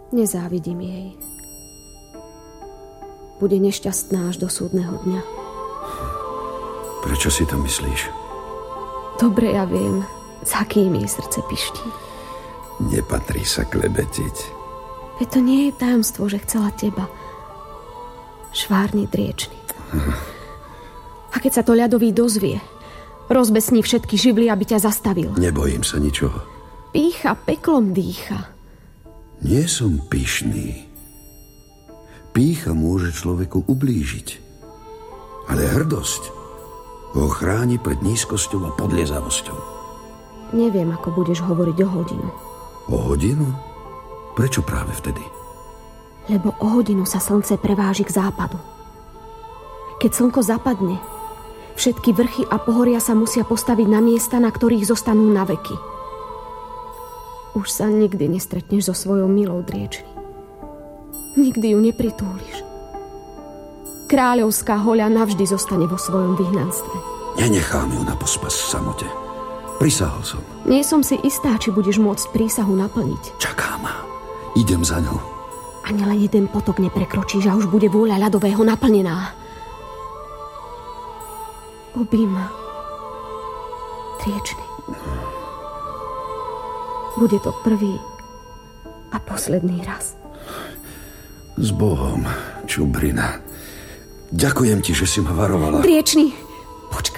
Nezávidím jej. Bude nešťastná až do súdneho dňa. Prečo si to myslíš? Dobre, ja viem, s akým jej srdce piští. Nepatrí sa klebetiť. Veď to nie je tajomstvo, že chcela teba. Švárny driečny. A keď sa to ľadový dozvie, rozbesní všetky živly, aby ťa zastavil. Nebojím sa ničoho. Pýcha peklom dýcha. Nie som pyšný. Pýcha môže človeku ublížiť. Ale hrdosť ho chráni pred nízkosťou a podliezavosťou. Neviem, ako budeš hovoriť o hodinu. O hodinu? Prečo práve vtedy? Lebo o hodinu sa slnce preváži k západu. Keď slnko zapadne, všetky vrchy a pohoria sa musia postaviť na miesta, na ktorých zostanú na veky. Už sa nikdy nestretneš so svojou milou driečny. Nikdy ju nepritúliš. Kráľovská hoľa navždy zostane vo svojom vyhnanstve. Nenechám ju na pospas v samote. Prisahol som. Nie som si istá, či budeš môcť prísahu naplniť. Čaká ma. Idem za ňou. Ani len jeden potok neprekročíš a už bude vôľa ľadového naplnená. Objím ma. Driečny. Bude to prvý a posledný raz. S Bohom, čubrina. Ďakujem ti, že si ma varovala. Driečny!